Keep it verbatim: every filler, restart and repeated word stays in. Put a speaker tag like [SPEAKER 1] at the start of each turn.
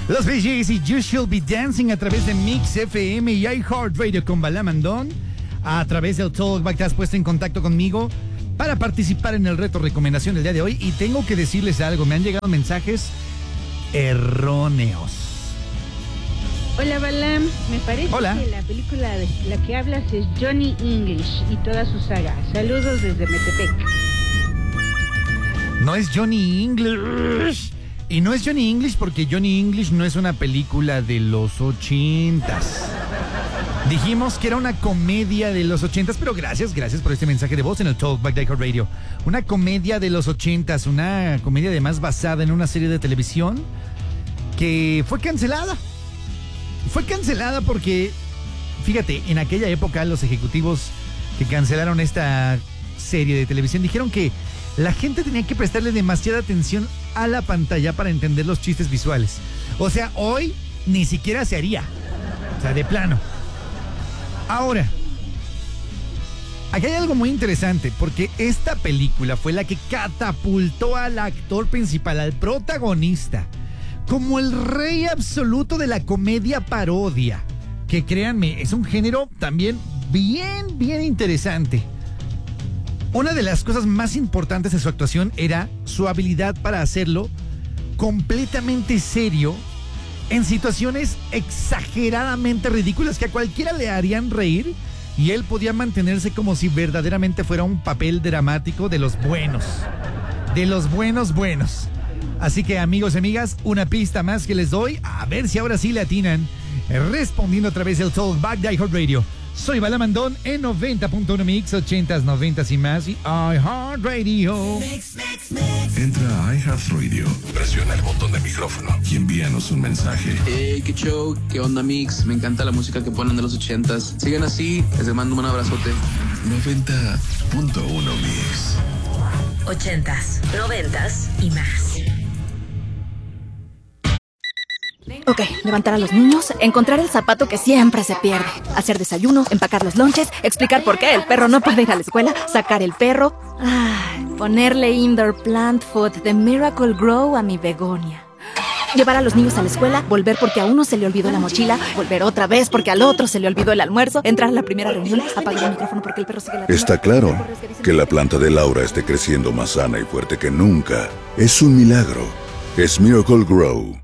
[SPEAKER 1] Los Bee Gees y You Should Be Dancing a través de Mix F M y iHeartRadio con Balamandón. A través del Talkback te has puesto en contacto conmigo para participar en el reto recomendación del día de hoy. Y tengo que decirles algo, me han llegado mensajes erróneos.
[SPEAKER 2] Hola Balam, me parece
[SPEAKER 1] Hola.
[SPEAKER 2] que la película de la que hablas es Johnny English y toda su saga. Saludos desde Metepec.
[SPEAKER 1] No es Johnny English. Y no es Johnny English porque Johnny English no es una película de los ochentas. Dijimos que era una comedia de los ochentas, pero gracias, gracias por este mensaje de voz en el Talkback de iHeartRadio. Una comedia de los ochentas, una comedia además basada en una serie de televisión que fue cancelada. Fue cancelada porque, fíjate, en aquella época los ejecutivos que cancelaron esta serie de televisión dijeron que la gente tenía que prestarle demasiada atención a la pantalla para entender los chistes visuales. O sea, hoy ni siquiera se haría. O sea, de plano. Ahora, aquí hay algo muy interesante, porque esta película fue la que catapultó al actor principal, al protagonista, como el rey absoluto de la comedia parodia. Que créanme, es un género también bien, bien interesante. Una de las cosas más importantes de su actuación era su habilidad para hacerlo completamente serio en situaciones exageradamente ridículas que a cualquiera le harían reír, y él podía mantenerse como si verdaderamente fuera un papel dramático de los buenos, de los buenos buenos. Así que, amigos y amigas, una pista más que les doy, a ver si ahora sí le atinan, respondiendo a través del Talkback de iHeartRadio. Soy Balamandón en noventa punto uno Mix, ochentas, noventas y más, y iHeartRadio.
[SPEAKER 3] Mix, mix, mix. Entra a iHeartRadio, presiona el botón de micrófono y envíanos un mensaje.
[SPEAKER 4] Hey, qué show, qué onda Mix, me encanta la música que ponen de los ochentas. Sigan así, les mando un abrazote.
[SPEAKER 3] noventa punto uno Mix.
[SPEAKER 5] Ochentas, noventas y más.
[SPEAKER 6] Ok, levantar a los niños, encontrar el zapato que siempre se pierde, hacer desayuno, empacar los lonches, explicar por qué el perro no puede ir a la escuela, sacar el perro, ay, ponerle indoor plant food de Miracle Grow a mi begonia. Llevar a los niños a la escuela, volver porque a uno se le olvidó la mochila, volver otra vez porque al otro se le olvidó el almuerzo, entrar a la primera reunión, apagar el micrófono porque el perro sigue la...
[SPEAKER 3] Está claro que la planta de Laura esté creciendo más sana y fuerte que nunca. Es un milagro. Es Miracle Grow.